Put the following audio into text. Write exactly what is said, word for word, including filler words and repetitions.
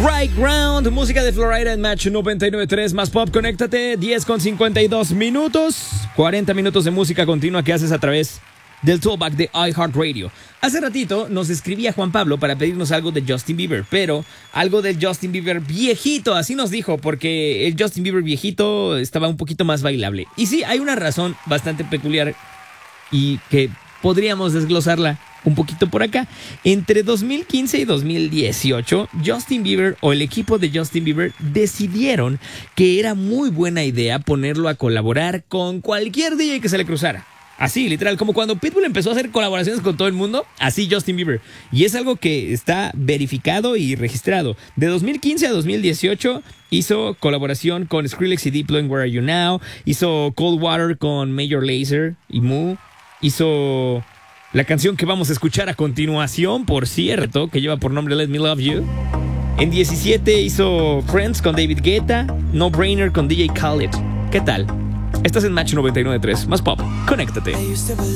Right Ground, música de Florida en Match noventa y nueve punto tres más pop. Conéctate, diez con cincuenta y dos minutos, cuarenta minutos de música continua que haces a través del Toolback de iHeartRadio. Hace ratito nos escribía Juan Pablo para pedirnos algo de Justin Bieber, pero algo del Justin Bieber viejito, así nos dijo, porque el Justin Bieber viejito estaba un poquito más bailable. Y sí, hay una razón bastante peculiar y que podríamos desglosarla un poquito por acá. Entre dos mil quince y dos mil dieciocho, Justin Bieber o el equipo de Justin Bieber decidieron que era muy buena idea ponerlo a colaborar con cualquier D J que se le cruzara. Así, literal, como cuando Pitbull empezó a hacer colaboraciones con todo el mundo, así Justin Bieber. Y es algo que está verificado y registrado. De dos mil quince a dos mil dieciocho hizo colaboración con Skrillex y Diplo en Where Are You Now. Hizo Cold Water con Major Lazer y Moo. Hizo la canción que vamos a escuchar a continuación, por cierto, que lleva por nombre Let Me Love You. En diecisiete hizo Friends con David Guetta. No Brainer con D J Khaled. ¿Qué tal? Estás en Match noventa y nueve punto tres, más pop. Conéctate.